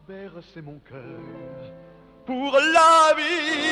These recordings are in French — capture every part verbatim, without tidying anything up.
bercer mon cœur pour la vie.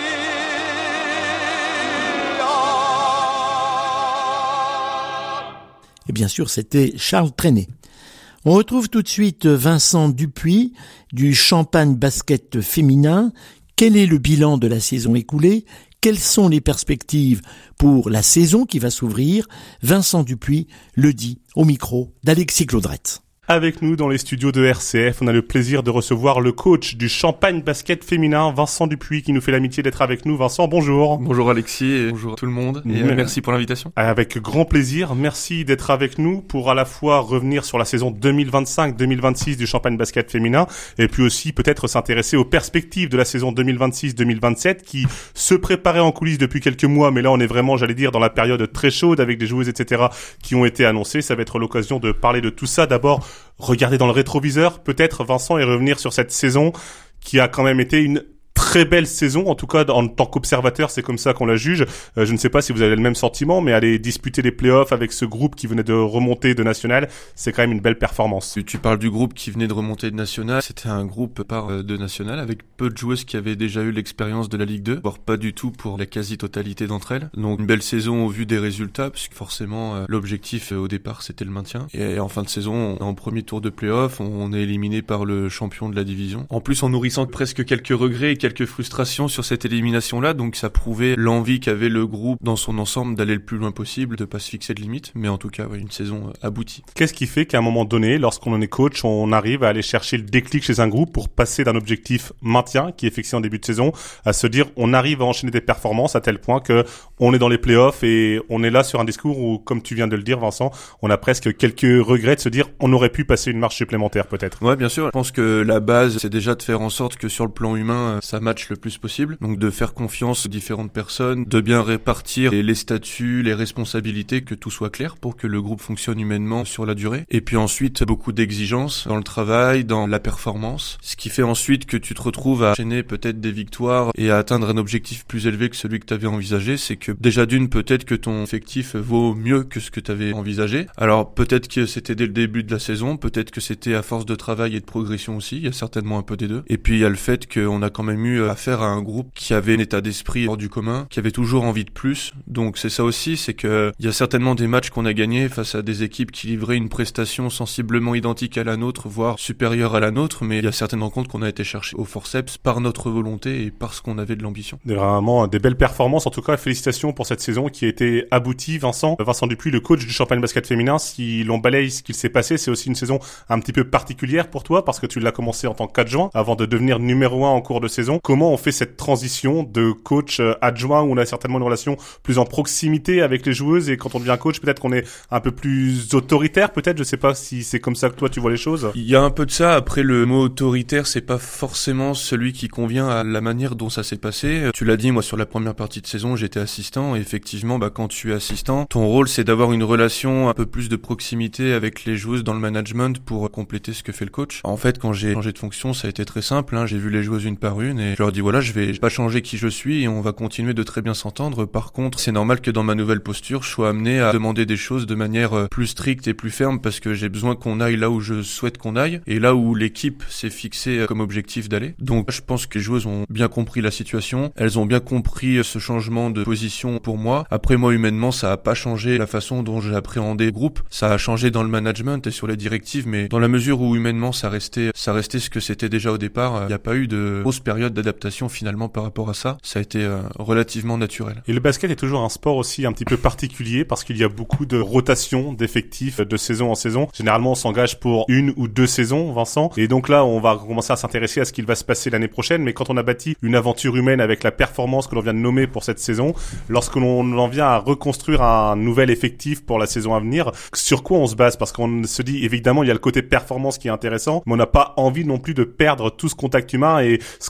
Et bien sûr, c'était Charles Trenet. On retrouve tout de suite Vincent Dupuis du Champagne Basket féminin. Quel est le bilan de la saison écoulée ? Quelles sont les perspectives pour la saison qui va s'ouvrir ? Vincent Dupuis le dit au micro d'Alexis Claudrette. Avec nous dans les studios de R C F, on a le plaisir de recevoir le coach du Champagne Basket féminin, Vincent Dupuis, qui nous fait l'amitié d'être avec nous. Vincent, bonjour. Bonjour Alexis et bonjour à tout le monde. Et euh, merci pour l'invitation. Avec grand plaisir. Merci d'être avec nous pour à la fois revenir sur la saison deux mille vingt-cinq deux mille vingt-six du Champagne Basket féminin et puis aussi peut-être s'intéresser aux perspectives de la saison deux mille vingt-six deux mille vingt-sept qui se préparait en coulisses depuis quelques mois, mais là on est vraiment, j'allais dire, dans la période très chaude avec des joueuses, et cetera qui ont été annoncées. Ça va être l'occasion de parler de tout ça. D'abord, regarder dans le rétroviseur, peut-être, Vincent, et revenir sur cette saison qui a quand même été une très belle saison, en tout cas en tant qu'observateur, c'est comme ça qu'on la juge. Euh, je ne sais pas si vous avez le même sentiment, mais aller disputer les playoffs avec ce groupe qui venait de remonter de National, c'est quand même une belle performance. Tu parles du groupe qui venait de remonter de National, c'était un groupe par de National avec peu de joueuses qui avaient déjà eu l'expérience de la Ligue deux, voire pas du tout pour la quasi-totalité d'entre elles. Donc une belle saison au vu des résultats, puisque forcément euh, l'objectif euh, au départ c'était le maintien. Et en fin de saison, on, en premier tour de playoffs, on, on est éliminé par le champion de la division. En plus en nourrissant presque quelques regrets et quelques frustrations sur cette élimination-là, donc ça prouvait l'envie qu'avait le groupe dans son ensemble d'aller le plus loin possible, de pas se fixer de limites, mais en tout cas, ouais, une saison aboutie. Qu'est-ce qui fait qu'à un moment donné, lorsqu'on en est coach, on arrive à aller chercher le déclic chez un groupe pour passer d'un objectif maintien, qui est fixé en début de saison, à se dire on arrive à enchaîner des performances à tel point que on est dans les playoffs et on est là sur un discours où, comme tu viens de le dire, Vincent, on a presque quelques regrets de se dire on aurait pu passer une marche supplémentaire peut-être. Ouais, bien sûr. Je pense que la base, c'est déjà de faire en sorte que sur le plan humain, ça matche le plus possible. Donc de faire confiance aux différentes personnes, de bien répartir les statuts, les responsabilités, que tout soit clair pour que le groupe fonctionne humainement sur la durée. Et puis ensuite, beaucoup d'exigences dans le travail, dans la performance. Ce qui fait ensuite que tu te retrouves à enchaîner peut-être des victoires et à atteindre un objectif plus élevé que celui que tu avais envisagé. C'est que déjà d'une, peut-être que ton effectif vaut mieux que ce que tu avais envisagé. Alors peut-être que c'était dès le début de la saison, peut-être que c'était à force de travail et de progression aussi. Il y a certainement un peu des deux. Et puis il y a le fait qu'on a quand même eu affaire à un groupe qui avait un état d'esprit hors du commun, qui avait toujours envie de plus. Donc c'est ça aussi, c'est que il y a certainement des matchs qu'on a gagnés face à des équipes qui livraient une prestation sensiblement identique à la nôtre, voire supérieure à la nôtre, mais il y a certaines rencontres qu'on a été chercher au forceps par notre volonté et parce qu'on avait de l'ambition. Vraiment des belles performances, en tout cas félicitations pour cette saison qui a été aboutie. Vincent, Vincent Dupuis, le coach du Champagne Basket féminin, si l'on balaye ce qu'il s'est passé, c'est aussi une saison un petit peu particulière pour toi parce que tu l'as commencé en tant qu'adjoint avant de devenir numéro un en cours de saison. Comment on fait cette transition de coach adjoint où on a certainement une relation plus en proximité avec les joueuses et quand on devient coach, peut-être qu'on est un peu plus autoritaire, peut-être, je sais pas si c'est comme ça que toi tu vois les choses. Il y a un peu de ça. Après, le mot autoritaire, c'est pas forcément celui qui convient à la manière dont ça s'est passé. Tu l'as dit, moi sur la première partie de saison, j'étais assistant et effectivement, bah quand tu es assistant, ton rôle c'est d'avoir une relation un peu plus de proximité avec les joueuses dans le management pour compléter ce que fait le coach. En fait, quand j'ai changé de fonction, ça a été très simple, hein. J'ai vu les joueuses une par une et je leur dis voilà, je vais pas changer qui je suis et on va continuer de très bien s'entendre. Par contre, c'est normal que dans ma nouvelle posture, je sois amené à demander des choses de manière plus stricte et plus ferme parce que j'ai besoin qu'on aille là où je souhaite qu'on aille et là où l'équipe s'est fixée comme objectif d'aller. Donc, je pense que les joueuses ont bien compris la situation. Elles ont bien compris ce changement de position pour moi. Après, moi, humainement, ça a pas changé la façon dont j'ai appréhendé le groupe. Ça a changé dans le management et sur les directives, mais dans la mesure où humainement, ça restait, ça restait ce que c'était déjà au départ. Il n'y a pas eu de grosse période d'adaptation finalement par rapport à ça. Ça a été euh, relativement naturel. Et le basket est toujours un sport aussi un petit peu particulier parce qu'il y a beaucoup de rotation d'effectifs de saison en saison. Généralement, on s'engage pour une ou deux saisons, Vincent. Et donc là, on va commencer à s'intéresser à ce qu'il va se passer l'année prochaine. Mais quand on a bâti une aventure humaine avec la performance que l'on vient de nommer pour cette saison, lorsque l'on en vient à reconstruire un nouvel effectif pour la saison à venir, sur quoi on se base? Parce qu'on se dit, évidemment, il y a le côté performance qui est intéressant, mais on n'a pas envie non plus de perdre tout ce contact humain et ce qu'on a réussi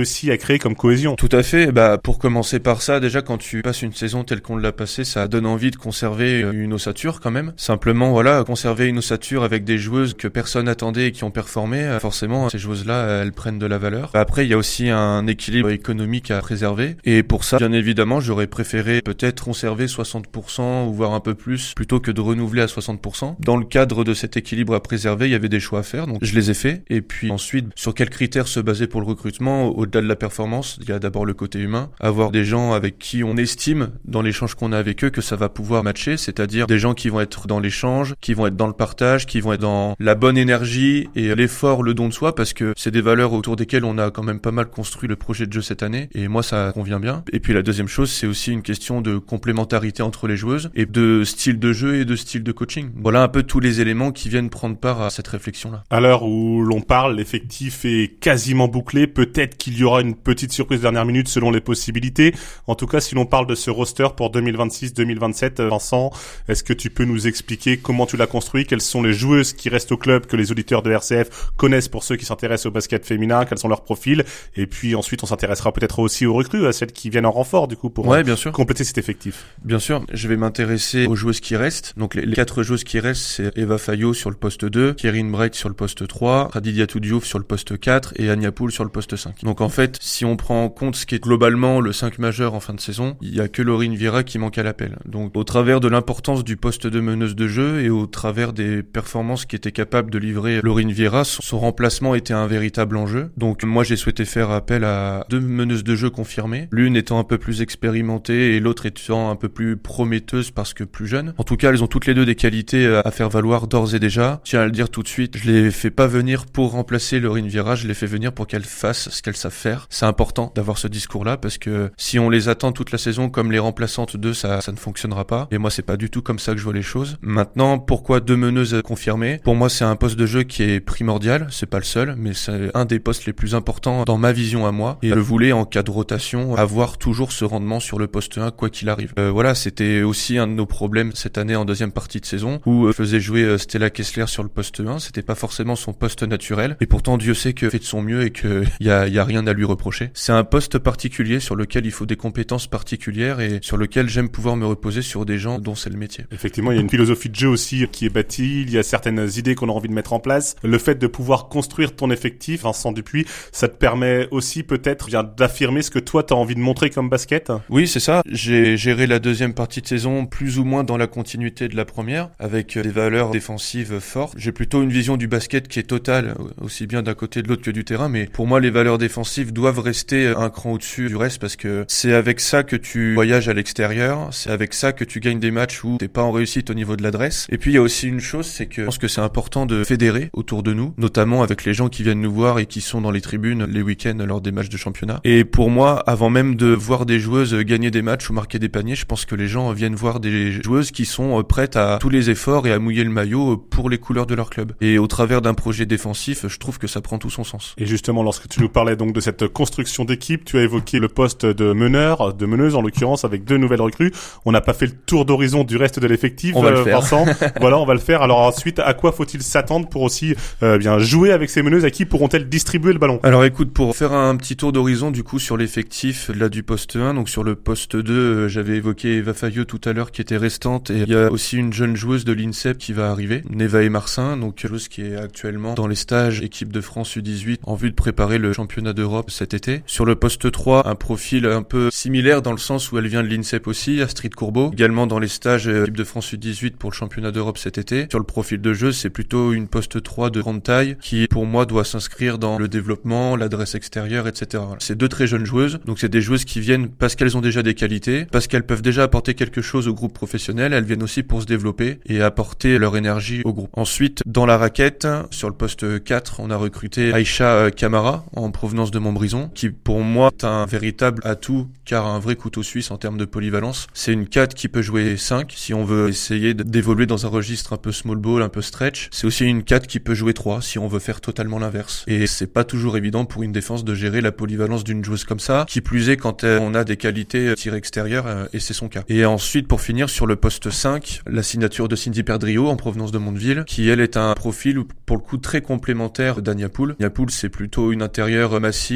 réussi à créer comme cohésion. Tout à fait. Bah, pour commencer par ça, déjà, quand tu passes une saison telle qu'on l'a passée, ça donne envie de conserver une ossature quand même. Simplement, voilà, conserver une ossature avec des joueuses que personne attendait et qui ont performé, forcément, ces joueuses-là, elles prennent de la valeur. Après, il y a aussi un équilibre économique à préserver. Et pour ça, bien évidemment, j'aurais préféré peut-être conserver soixante pour cent ou voire un peu plus plutôt que de renouveler à soixante pour cent. Dans le cadre de cet équilibre à préserver, il y avait des choix à faire, donc je les ai faits. Et puis ensuite, sur quels critères se baser pour le recrutement, au-delà de la performance, il y a d'abord le côté humain. Avoir des gens avec qui on estime, dans l'échange qu'on a avec eux, que ça va pouvoir matcher, c'est-à-dire des gens qui vont être dans l'échange, qui vont être dans le partage, qui vont être dans la bonne énergie et l'effort, le don de soi, parce que c'est des valeurs autour desquelles on a quand même pas mal construit le projet de jeu cette année, et moi ça convient bien. Et puis la deuxième chose, c'est aussi une question de complémentarité entre les joueuses, et de style de jeu et de style de coaching. Voilà un peu tous les éléments qui viennent prendre part à cette réflexion-là. À l'heure où l'on parle, l'effectif est quasiment bouclé. Peut-être qu'il y aura une petite surprise de dernière minute selon les possibilités. En tout cas, si l'on parle de ce roster pour deux mille vingt-six deux mille vingt-sept, Vincent, est-ce que tu peux nous expliquer comment tu l'as construit? Quelles sont les joueuses qui restent au club que les auditeurs de R C F connaissent pour ceux qui s'intéressent au basket féminin? Quels sont leurs profils? Et puis ensuite, on s'intéressera peut-être aussi aux recrues, à celles qui viennent en renfort du coup pour ouais, bien sûr. compléter cet effectif. Bien sûr, je vais m'intéresser aux joueuses qui restent. Donc les, les quatre joueuses qui restent, c'est Eva Fayot sur le poste deux, Kérine Bright sur le poste trois, Khadidiatou Diouf sur le poste quatre et Ania Poul sur le poste cinq. Donc en fait, si on prend en compte ce qui est globalement le cinq majeur en fin de saison, il y a que Laurine Vieira qui manque à l'appel. Donc au travers de l'importance du poste de meneuse de jeu et au travers des performances qu'était capable de livrer Laurine Vieira, son, son remplacement était un véritable enjeu. Donc moi j'ai souhaité faire appel à deux meneuses de jeu confirmées, l'une étant un peu plus expérimentée et l'autre étant un peu plus prometteuse parce que plus jeune. En tout cas, elles ont toutes les deux des qualités à faire valoir d'ores et déjà. Je tiens à le dire tout de suite, je les fais pas venir pour remplacer Laurine Vieira, je les fais venir pour qu'elles fassent ce qu'elles savent faire. C'est important d'avoir ce discours-là parce que si on les attend toute la saison comme les remplaçantes d'eux, ça, ça ne fonctionnera pas. Et moi, c'est pas du tout comme ça que je vois les choses. Maintenant, pourquoi deux meneuses confirmées? Pour moi, c'est un poste de jeu qui est primordial. C'est pas le seul, mais c'est un des postes les plus importants dans ma vision à moi. Et je voulais, en cas de rotation, avoir toujours ce rendement sur le poste un, quoi qu'il arrive. Euh, voilà, c'était aussi un de nos problèmes cette année en deuxième partie de saison, où euh, faisait jouer euh, Stella Kessler sur le poste un. C'était pas forcément son poste naturel. Et pourtant, Dieu sait que fait de son mieux et que y a, y a rien à lui reprocher. C'est un poste particulier sur lequel il faut des compétences particulières et sur lequel j'aime pouvoir me reposer sur des gens dont c'est le métier. Effectivement, il y a une philosophie de jeu aussi qui est bâtie, il y a certaines idées qu'on a envie de mettre en place. Le fait de pouvoir construire ton effectif, Vincent Dupuis, ça te permet aussi peut-être bien d'affirmer ce que toi t'as envie de montrer comme basket? Oui, c'est ça. J'ai géré la deuxième partie de saison plus ou moins dans la continuité de la première, avec des valeurs défensives fortes. J'ai plutôt une vision du basket qui est totale, aussi bien d'un côté de l'autre que du terrain, mais pour moi les valeurs défensives doivent rester un cran au-dessus du reste parce que c'est avec ça que tu voyages à l'extérieur, c'est avec ça que tu gagnes des matchs où t'es pas en réussite au niveau de l'adresse. Et puis il y a aussi une chose, c'est que je pense que c'est important de fédérer autour de nous, notamment avec les gens qui viennent nous voir et qui sont dans les tribunes les week-ends lors des matchs de championnat. Et pour moi, avant même de voir des joueuses gagner des matchs ou marquer des paniers, je pense que les gens viennent voir des joueuses qui sont prêtes à tous les efforts et à mouiller le maillot pour les couleurs de leur club. Et au travers d'un projet défensif, je trouve que ça prend tout son sens. Et justement, lorsque tu nous parlais donc de cette construction d'équipe, tu as évoqué le poste de meneur, de meneuse en l'occurrence, avec deux nouvelles recrues. On n'a pas fait le tour d'horizon du reste de l'effectif, on va euh, le faire. Vincent. Voilà, on va le faire. Alors ensuite, à quoi faut-il s'attendre pour aussi euh, bien jouer avec ces meneuses? À qui pourront-elles distribuer le ballon? Alors écoute, pour faire un petit tour d'horizon du coup sur l'effectif là du poste un, donc sur le poste deux, euh, j'avais évoqué Eva Fayot tout à l'heure qui était restante et il y a aussi une jeune joueuse de l'INSEP qui va arriver, Neva et Marcin, donc joueuse qui est actuellement dans les stages équipe de France U dix-huit en vue de préparer le championnat d'Europe cet été. Sur le poste trois, un profil un peu similaire dans le sens où elle vient de l'INSEP aussi, Astrid Courbeau, également dans les stages équipe de France U dix-huit pour le championnat d'Europe cet été. Sur le profil de jeu, c'est plutôt une poste trois de grande taille qui pour moi doit s'inscrire dans le développement, l'adresse extérieure, et cetera. C'est deux très jeunes joueuses, donc c'est des joueuses qui viennent parce qu'elles ont déjà des qualités, parce qu'elles peuvent déjà apporter quelque chose au groupe professionnel, elles viennent aussi pour se développer et apporter leur énergie au groupe. Ensuite, dans la raquette, sur le poste quatre, on a recruté Aïcha Camara en provenance de Montbrison, qui pour moi est un véritable atout car un vrai couteau suisse en termes de polyvalence. C'est une quatre qui peut jouer cinq si on veut essayer d'évoluer dans un registre un peu small ball, un peu stretch. C'est aussi une quatre qui peut jouer trois si on veut faire totalement l'inverse. Et c'est pas toujours évident pour une défense de gérer la polyvalence d'une joueuse comme ça, qui plus est quand on a des qualités tir extérieur, et c'est son cas. Et ensuite, pour finir, sur le poste cinq, la signature de Cindy Perdrio en provenance de Mondeville, qui elle est un profil pour le coup très complémentaire d'Ania Poul. Ania Poul, c'est plutôt une intérieure massive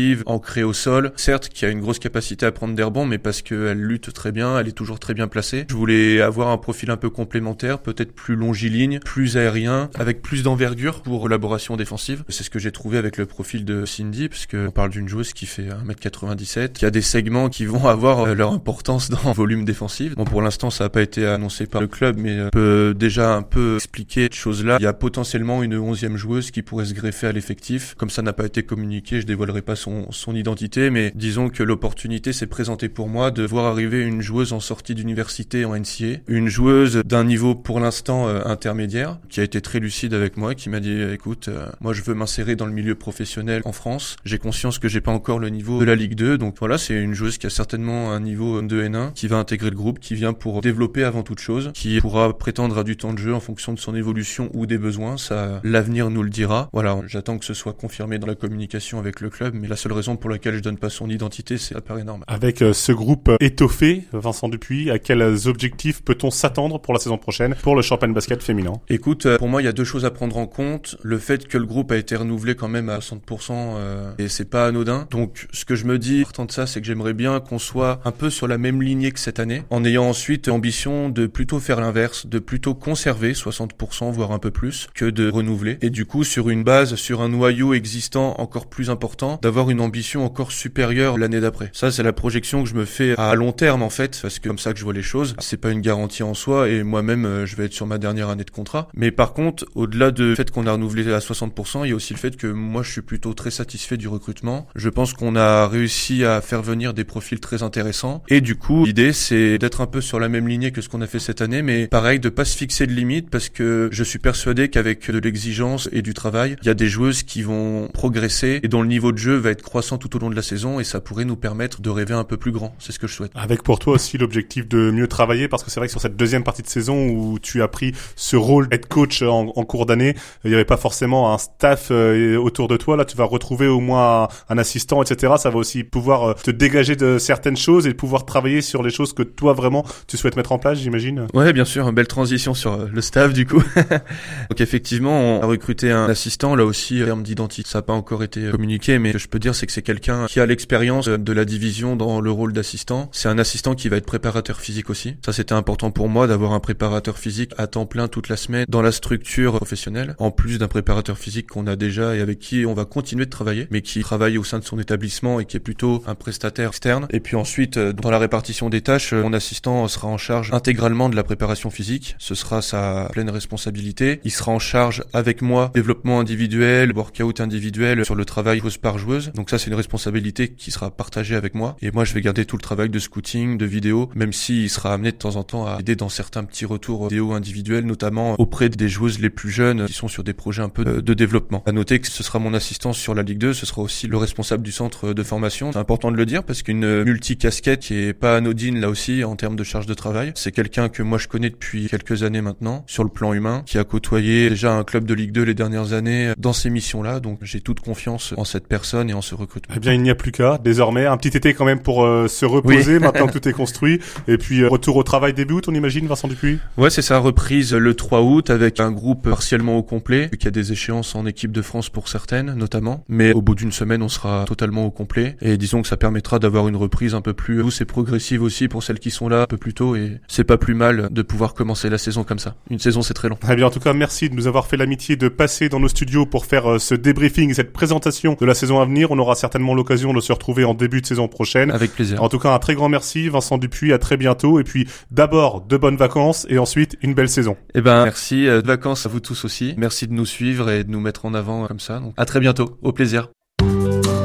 défensive, ancrée au sol, certes qui a une grosse capacité à prendre des rebonds, mais parce qu'elle lutte très bien, elle est toujours très bien placée. Je voulais avoir un profil un peu complémentaire, peut-être plus longiligne, plus aérien, avec plus d'envergure pour collaboration défensive. C'est ce que j'ai trouvé avec le profil de Cindy, parce qu'on parle d'une joueuse qui fait un mètre quatre-vingt-dix-sept, qui a des segments qui vont avoir leur importance dans le volume défensif. Bon, pour l'instant, ça n'a pas été annoncé par le club, mais on peut déjà un peu expliquer cette chose-là. Il y a potentiellement une onzième joueuse qui pourrait se greffer à l'effectif. Comme ça n'a pas été communiqué, je dévoilerai pas son, son identité, mais disons que l'opportunité s'est présentée pour moi de voir arriver une joueuse en sortie d'université en N C A, une joueuse d'un niveau pour l'instant euh, intermédiaire, qui a été très lucide avec moi, qui m'a dit écoute, euh, moi je veux m'insérer dans le milieu professionnel en France. J'ai conscience que j'ai pas encore le niveau de la Ligue deux, donc voilà, c'est une joueuse qui a certainement un niveau de N un, qui va intégrer le groupe, qui vient pour développer avant toute chose, qui pourra prétendre à du temps de jeu en fonction de son évolution ou des besoins. Ça, l'avenir nous le dira. Voilà, j'attends que ce soit confirmé dans la communication avec le club, mais la seule raison pour laquelle je donne pas son identité, c'est ça paraît normal. Avec euh, ce groupe étoffé, Vincent Dupuis, à quels objectifs peut-on s'attendre pour la saison prochaine pour le Champagne Basket féminin? Écoute, pour moi, il y a deux choses à prendre en compte. Le fait que le groupe a été renouvelé quand même à soixante pour cent, euh, et c'est pas anodin. Donc, ce que je me dis, partant de ça, c'est que j'aimerais bien qu'on soit un peu sur la même lignée que cette année, en ayant ensuite ambition de plutôt faire l'inverse, de plutôt conserver soixante pour cent, voire un peu plus, que de renouveler. Et du coup, sur une base, sur un noyau existant encore plus important, d'avoir une ambition encore supérieure l'année d'après. Ça, c'est la projection que je me fais à long terme, en fait, parce que comme ça que je vois les choses. C'est pas une garantie en soi, et moi-même, je vais être sur ma dernière année de contrat. Mais par contre, au-delà du fait qu'on a renouvelé à soixante pour cent, il y a aussi le fait que moi, je suis plutôt très satisfait du recrutement. Je pense qu'on a réussi à faire venir des profils très intéressants. Et du coup, l'idée, c'est d'être un peu sur la même lignée que ce qu'on a fait cette année, mais pareil, de pas se fixer de limites, parce que je suis persuadé qu'avec de l'exigence et du travail, il y a des joueuses qui vont progresser et dont le niveau de jeu va être croissant tout au long de la saison, et ça pourrait nous permettre de rêver un peu plus grand. C'est ce que je souhaite. Avec pour toi aussi l'objectif de mieux travailler, parce que c'est vrai que sur cette deuxième partie de saison où tu as pris ce rôle head coach en, en cours d'année, il n'y avait pas forcément un staff euh, autour de toi. Là, tu vas retrouver au moins un, un assistant, et cetera. Ça va aussi pouvoir euh, te dégager de certaines choses et pouvoir travailler sur les choses que toi vraiment tu souhaites mettre en place, j'imagine. Ouais, bien sûr, une belle transition sur euh, le staff du coup. Donc effectivement, on a recruté un assistant, là aussi, en termes d'identité. Ça n'a pas encore été communiqué, mais ce que je peux dire, c'est que c'est quelqu'un qui a l'expérience de la division dans le rôle d'assistant. C'est un assistant qui va être préparateur physique aussi. Ça, c'était important pour moi d'avoir un préparateur physique à temps plein toute la semaine dans la structure professionnelle, en plus d'un préparateur physique qu'on a déjà et avec qui on va continuer de travailler, mais qui travaille au sein de son établissement et qui est plutôt un prestataire externe. Et puis ensuite, dans la répartition des tâches, mon assistant sera en charge intégralement de la préparation physique. Ce sera sa pleine responsabilité. Il sera en charge avec moi développement individuel, workout individuel sur le travail joueuse par joueuse. Donc ça, c'est une responsabilité qui sera partagée avec moi. Et moi, je vais garder tout le travail de scouting, de vidéo, même s'il sera amené de temps en temps à aider dans certains petits retours vidéo individuels, notamment auprès des joueuses les plus jeunes qui sont sur des projets un peu de, de développement. À noter que ce sera mon assistant sur la Ligue deux, ce sera aussi le responsable du centre de formation. C'est important de le dire parce qu'une multi-casquette qui est pas anodine là aussi en termes de charge de travail. C'est quelqu'un que moi je connais depuis quelques années maintenant, sur le plan humain, qui a côtoyé déjà un club de Ligue deux les dernières années dans ces missions-là, donc j'ai toute confiance en cette personne et en ce recrutement. Eh bien, il n'y a plus qu'à, désormais, un petit été quand même pour euh, se reposer, oui. Maintenant que tout est construit, et puis euh, retour au travail début août, on imagine, Vincent Dupuis? Ouais, c'est ça, reprise le trois août avec un groupe partiellement au complet, vu qu'il y a des échéances en équipe de France pour certaines, notamment, mais au bout d'une semaine, on sera totalement au complet, et disons que ça permettra d'avoir une reprise un peu plus douce et progressive aussi pour celles qui sont là un peu plus tôt, et c'est pas plus mal de pouvoir commencer la saison comme ça. Une saison, c'est très long. Eh bien, en tout cas, merci de nous avoir fait l'amitié de passer dans nos studios pour faire euh, ce débriefing et cette présentation de la saison à venir. On aura certainement l'occasion de se retrouver en début de saison prochaine. Avec plaisir. En tout cas, un très grand merci, Vincent Dupuis, à très bientôt, et puis d'abord, de bonnes vacances, et ensuite, une belle saison. Eh ben, merci, euh, de vacances à vous tous aussi. Merci de nous suivre et de nous mettre en avant comme ça. Donc, à très bientôt. Au plaisir.